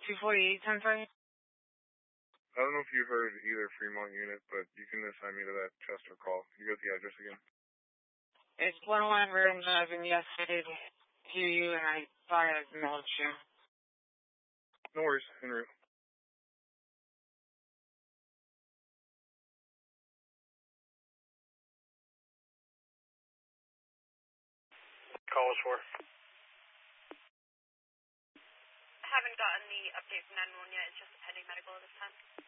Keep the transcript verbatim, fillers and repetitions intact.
two forty-eight, ten five. I don't know if you heard either Fremont unit, but you can assign me to that Chester call. You got the address again? It's one oh one Room Avenue. Yes, I did hear you, and I thought I acknowledged you. No worries, en route. Call us for. I haven't gotten the update from nine one one yet. It's just a pending medical at this time.